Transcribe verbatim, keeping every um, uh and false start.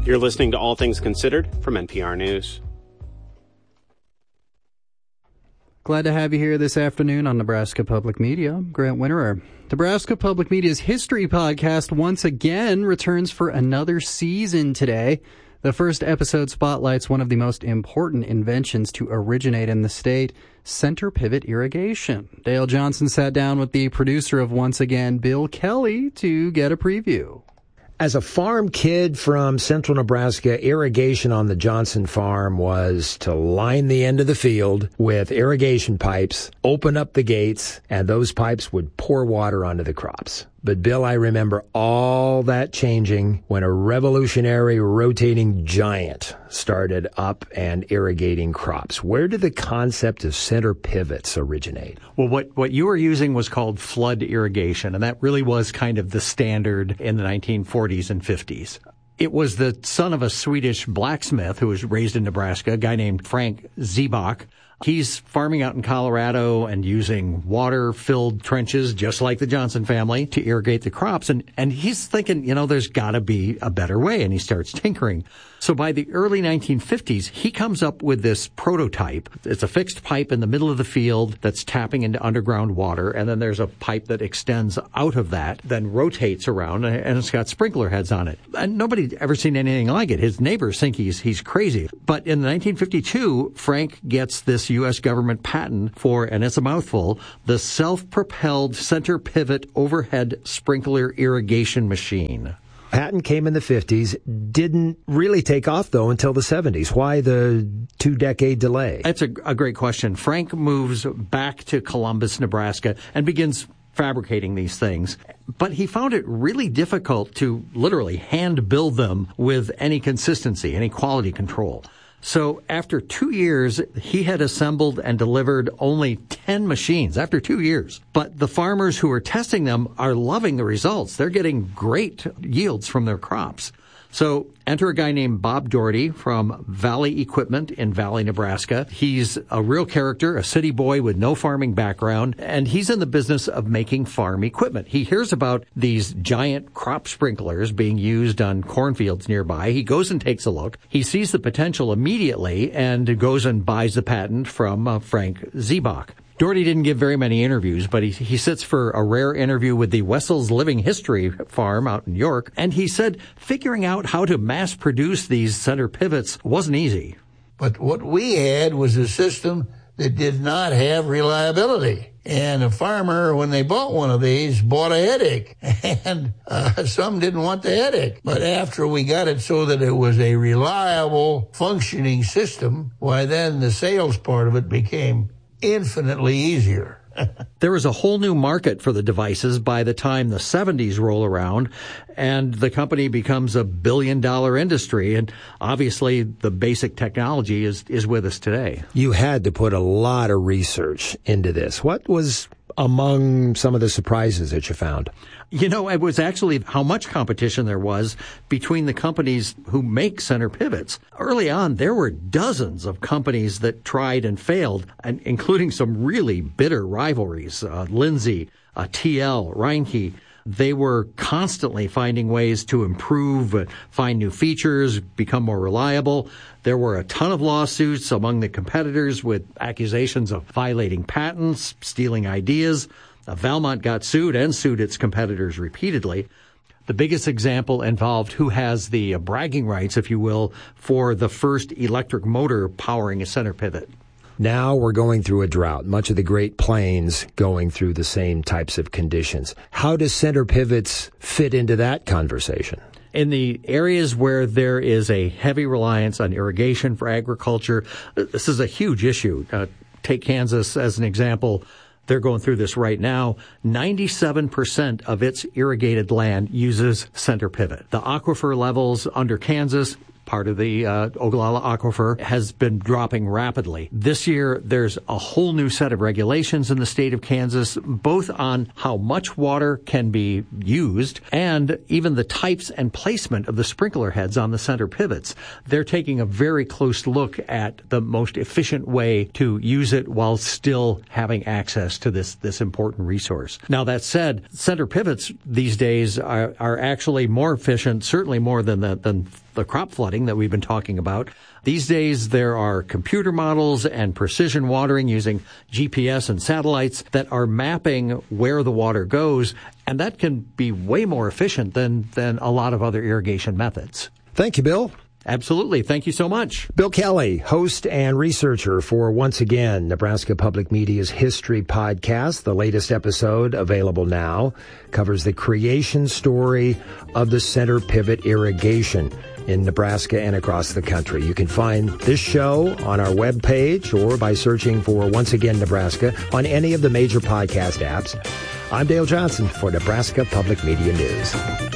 You're listening to All Things Considered from N P R News. Glad to have you here this afternoon on Nebraska Public Media. I'm Grant Winterer. Nebraska Public Media's History Podcast once again returns for another season today. The first episode spotlights one of the most important inventions to originate in the state, center pivot irrigation. Dale Johnson sat down with the producer of Once Again, Bill Kelly, to get a preview. As a farm kid from central Nebraska, irrigation on the Johnson farm was to line the end of the field with irrigation pipes, open up the gates, and those pipes would pour water onto the crops. But, Bill, I remember all that changing when a revolutionary rotating giant started up and irrigating crops. Where did the concept of center pivots originate? Well, what, what you were using was called flood irrigation, and that really was kind of the standard in the nineteen forties and fifties. It was the son of a Swedish blacksmith who was raised in Nebraska, a guy named Frank Ziebach. He's farming out in Colorado and using water-filled trenches, just like the Johnson family, to irrigate the crops. And, and he's thinking, you know, there's got to be a better way, and he starts tinkering. So by the early nineteen fifties, he comes up with this prototype. It's a fixed pipe in the middle of the field that's tapping into underground water, and then there's a pipe that extends out of that, then rotates around, and it's got sprinkler heads on it. And nobody'd ever seen anything like it. His neighbors think he's he's crazy. But in nineteen fifty-two, Frank gets this U S government patent for, and it's a mouthful, the self-propelled center pivot overhead sprinkler irrigation machine. Patent came in the fifties, didn't really take off, though, until the seventies. Why the two-decade delay? That's a, a great question. Frank moves back to Columbus, Nebraska, and begins fabricating these things. But he found it really difficult to literally hand build them with any consistency, any quality control. So after two years, he had assembled and delivered only ten machines after two years. But the farmers who are testing them are loving the results. They're getting great yields from their crops. So enter a guy named Bob Doherty from Valley Equipment in Valley, Nebraska. He's a real character, a city boy with no farming background, and he's in the business of making farm equipment. He hears about these giant crop sprinklers being used on cornfields nearby. He goes and takes a look. He sees the potential immediately and goes and buys the patent from uh, Frank Ziebach. Doherty didn't give very many interviews, but he, he sits for a rare interview with the Wessel's Living History farm out in York, and he said figuring out how to mass produce these center pivots wasn't easy. But what we had was a system that did not have reliability. And a farmer, when they bought one of these, bought a headache. And uh, some didn't want the headache. But after we got it so that it was a reliable, functioning system, why then the sales part of it became infinitely easier. There was a whole new market for the devices by the time the seventies roll around, and the company becomes a billion-dollar industry. And obviously, the basic technology is, is with us today. You had to put a lot of research into this. What was among some of the surprises that you found? You know, it was actually how much competition there was between the companies who make center pivots. Early on, there were dozens of companies that tried and failed, and including some really bitter rivalries. Uh, Lindsay, uh, T L, Reinke. They were constantly finding ways to improve, uh, find new features, become more reliable. There were a ton of lawsuits among the competitors with accusations of violating patents, stealing ideas. Uh, Valmont got sued and sued its competitors repeatedly. The biggest example involved who has the uh, bragging rights, if you will, for the first electric motor powering a center pivot. Now we're going through a drought, much of the Great Plains going through the same types of conditions. How does center pivots fit into that conversation? In the areas where there is a heavy reliance on irrigation for agriculture, this is a huge issue. Uh, take Kansas as an example. They're going through this right now. ninety-seven percent of its irrigated land uses center pivot. The aquifer levels under Kansas, part of the uh, Ogallala Aquifer, has been dropping rapidly. This year, there's a whole new set of regulations in the state of Kansas, both on how much water can be used and even the types and placement of the sprinkler heads on the center pivots. They're taking a very close look at the most efficient way to use it while still having access to this, this important resource. Now, that said, center pivots these days are, are actually more efficient, certainly more than the, than the crop flooding that we've been talking about. These days, there are computer models and precision watering using G P S and satellites that are mapping where the water goes, and that can be way more efficient than, than a lot of other irrigation methods. Thank you, Bill. Absolutely. Thank you so much. Bill Kelly, host and researcher for, once again, Nebraska Public Media's History Podcast. The latest episode, available now, covers the creation story of the center pivot irrigation in Nebraska and across the country. You can find this show on our webpage or by searching for Once Again Nebraska on any of the major podcast apps. I'm Dale Johnson for Nebraska Public Media News.